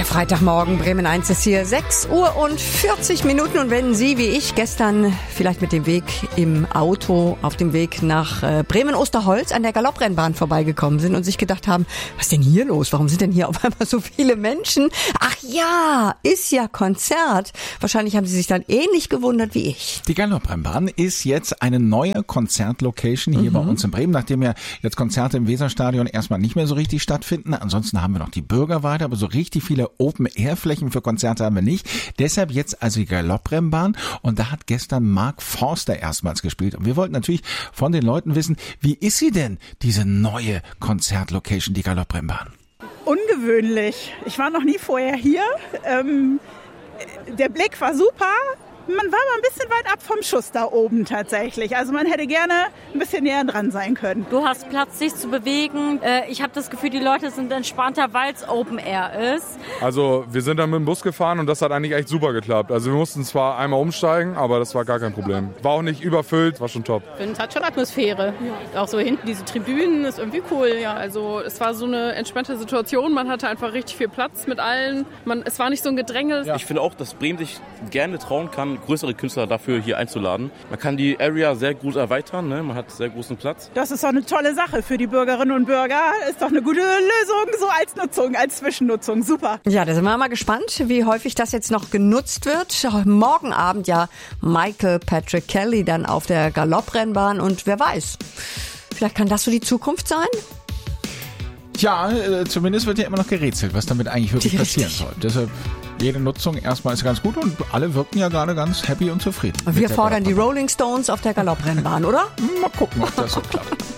Der Freitagmorgen, Bremen 1 ist hier, 6 Uhr und 40 Minuten. Und wenn Sie, wie ich, gestern vielleicht mit dem Weg im Auto auf dem Weg nach Bremen-Osterholz an der Galopprennbahn vorbeigekommen sind und sich gedacht haben, was ist denn hier los? Warum sind denn hier auf einmal so viele Menschen? Ach ja, ist ja Konzert. Wahrscheinlich haben Sie sich dann ähnlich gewundert wie ich. Die Galopprennbahn ist jetzt eine neue Konzertlocation hier bei uns in Bremen, nachdem ja jetzt Konzerte im Weserstadion erstmal nicht mehr so richtig stattfinden. Ansonsten haben wir noch die Bürgerweide, aber so richtig viele Open-Air-Flächen für Konzerte haben wir nicht. Deshalb jetzt also die Galopprennbahn und da hat gestern Mark Forster erstmals gespielt. Und wir wollten natürlich von den Leuten wissen, wie ist sie denn, diese neue Konzertlocation, die Galopprennbahn? Ungewöhnlich. Ich war noch nie vorher hier. Der Blick war super. Man war mal ein bisschen weit ab vom Schuss da oben tatsächlich. Also man hätte gerne ein bisschen näher dran sein können. Du hast Platz, dich zu bewegen. Ich habe das Gefühl, die Leute sind entspannter, weil es Open Air ist. Also wir sind dann mit dem Bus gefahren und das hat eigentlich echt super geklappt. Also wir mussten zwar einmal umsteigen, aber das war gar kein Problem. War auch nicht überfüllt, war schon top. Es hat schon Atmosphäre. Ja. Auch so hinten diese Tribünen ist irgendwie cool. Ja, also es war so eine entspannte Situation. Man hatte einfach richtig viel Platz mit allen. Es war nicht so ein Gedränge. Ja. Ich finde auch, dass Bremen sich gerne trauen kann, größere Künstler dafür hier einzuladen. Man kann die Area sehr gut erweitern, ne? Man hat sehr großen Platz. Das ist doch eine tolle Sache für die Bürgerinnen und Bürger. Ist doch eine gute Lösung, so als Nutzung, als Zwischennutzung. Super. Ja, da sind wir mal gespannt, wie häufig das jetzt noch genutzt wird. Morgen Abend ja Michael Patrick Kelly dann auf der Galopprennbahn und wer weiß, vielleicht kann das so die Zukunft sein? Tja, zumindest wird ja immer noch gerätselt, was damit eigentlich wirklich passieren soll. Deshalb jede Nutzung erstmal ist ganz gut und alle wirken ja gerade ganz happy und zufrieden. Wir fordern die Rolling Stones auf der Galopprennbahn, oder? Mal gucken, ob das so klappt.